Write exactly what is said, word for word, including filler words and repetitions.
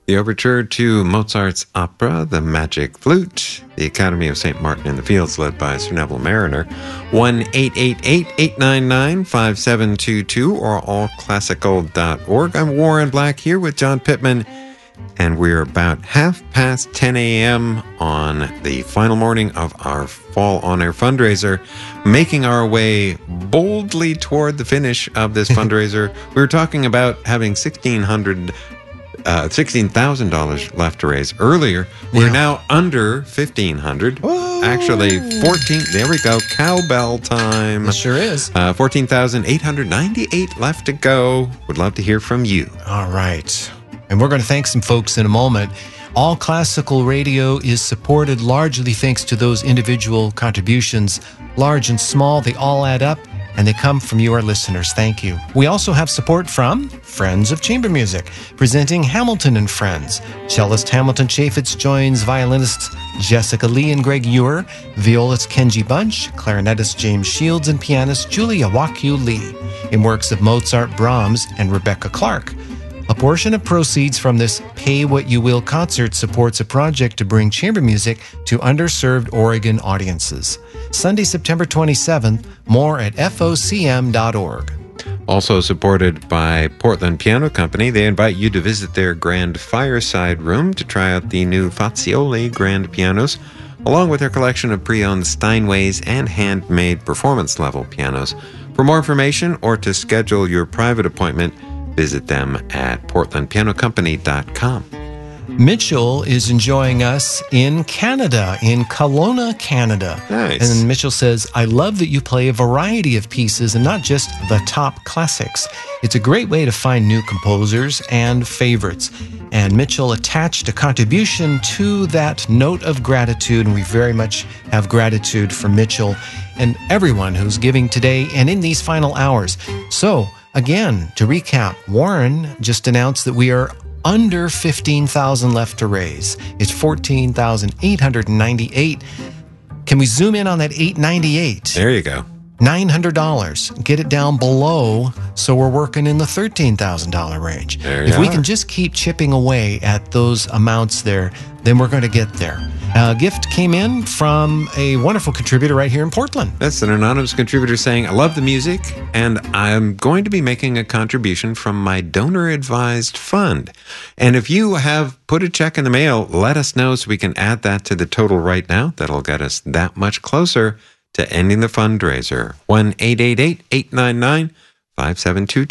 The overture to Mozart's opera, The Magic Flute, the Academy of Saint Martin in the Fields, led by Sir Neville Mariner. one eight eight eight, eight nine nine, five seven two two or all classical dot org. I'm Warren Black here with John Pittman, and we're about half past ten a.m. on the final morning of our Fall On Air fundraiser, making our way boldly toward the finish of this fundraiser. We were talking about having sixteen hundred dollars Uh, sixteen thousand dollars left to raise earlier. We're yeah. now under fifteen hundred dollars. Actually, fourteen. There we go. Cowbell time. It sure is. Uh, fourteen thousand eight hundred ninety-eight left to go. Would love to hear from you. All right. And we're going to thank some folks in a moment. All Classical Radio is supported largely thanks to those individual contributions. Large and small, they all add up, and they come from you, our listeners. Thank you. We also have support from Friends of Chamber Music, presenting Hamilton and Friends. Cellist Hamilton Chaffetz joins violinists Jessica Lee and Greg Ewer, violist Kenji Bunch, clarinetist James Shields, and pianist Julia Wakyu Lee in works of Mozart, Brahms, and Rebecca Clark. A portion of proceeds from this Pay What You Will concert supports a project to bring chamber music to underserved Oregon audiences. Sunday, September twenty-seventh, more at F O C M dot org. Also supported by Portland Piano Company, they invite you to visit their grand fireside room to try out the new Fazioli grand pianos, along with their collection of pre-owned Steinways and handmade performance-level pianos. For more information or to schedule your private appointment, visit them at portland piano company dot com. Mitchell is enjoying us in Canada, in Kelowna, Canada. Nice. And Mitchell says, I love that you play a variety of pieces and not just the top classics. It's a great way to find new composers and favorites. And Mitchell attached a contribution to that note of gratitude, and we very much have gratitude for Mitchell and everyone who's giving today and in these final hours. So, again, to recap, Warren just announced that we are under fifteen thousand left to raise. It's fourteen thousand eight hundred ninety-eight. Can we zoom in on that eight ninety-eight? There you go. nine hundred dollars. Get it down below so we're working in the thirteen thousand dollars range. There you if we are. can just keep chipping away at those amounts there, then we're going to get there. A gift came in from a wonderful contributor right here in Portland. That's an anonymous contributor saying, I love the music, and I'm going to be making a contribution from my donor-advised fund. And if you have put a check in the mail, let us know so we can add that to the total right now. That'll get us that much closer to ending the fundraiser. one eight eight eight, eight nine nine, five seven two two